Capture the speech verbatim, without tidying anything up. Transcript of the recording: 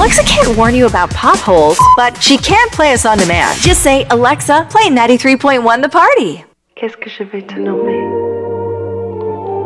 Alexa can't warn you about potholes, but she can play us on demand. Just say, Alexa, play ninety-three point one The Party. Qu'est-ce que je vais te nommer?